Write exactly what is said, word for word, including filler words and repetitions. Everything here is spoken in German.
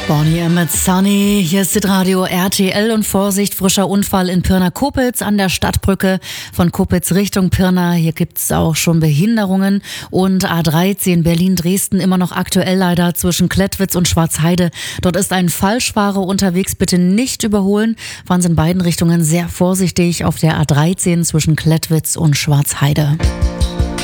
Bonnie mit Sunny, hier ist das Radio R T L und Vorsicht, frischer Unfall in Pirna-Kopitz an der Stadtbrücke von Kopitz Richtung Pirna. Hier gibt's auch schon Behinderungen und A dreizehn Berlin-Dresden immer noch aktuell leider zwischen Klettwitz und Schwarzheide. Dort ist ein Falschfahrer unterwegs, bitte nicht überholen. Fahren Sie in beiden Richtungen sehr vorsichtig auf der A dreizehn zwischen Klettwitz und Schwarzheide.